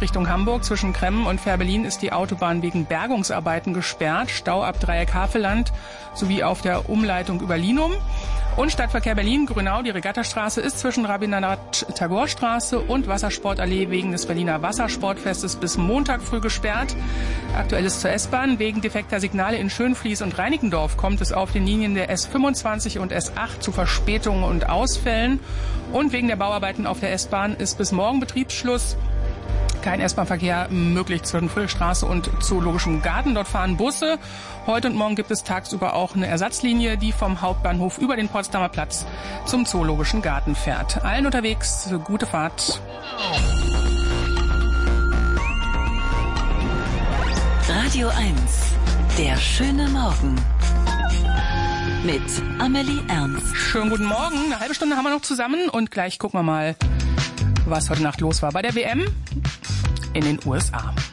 Richtung Hamburg. Zwischen Kremmen und Fährberlin ist die Autobahn wegen Bergungsarbeiten gesperrt. Stau ab Dreieck Havelland sowie auf der Umleitung über Linum. Und Stadtverkehr Berlin-Grünau, die Regattastraße ist zwischen Rabindranath-Tagore-Straße und Wassersportallee wegen des Berliner Wassersportfestes bis Montag früh gesperrt. Aktuelles zur S-Bahn. Wegen defekter Signale in Schönfließ und Reinickendorf kommt es auf den Linien der S25 und S8 zu Verspätungen und Ausfällen. Und wegen der Bauarbeiten auf der S-Bahn ist bis morgen Betriebsschluss. Kein S-Bahn-Verkehr möglich zwischen Friedrichstraße und Zoologischem Garten. Dort fahren Busse. Heute und morgen gibt es tagsüber auch eine Ersatzlinie, die vom Hauptbahnhof über den Potsdamer Platz zum Zoologischen Garten fährt. Allen unterwegs gute Fahrt. Radio 1, der schöne Morgen. Mit Amelie Ernst. Schönen guten Morgen. Eine halbe Stunde haben wir noch zusammen und gleich gucken wir mal, was heute Nacht los war bei der WM in den USA.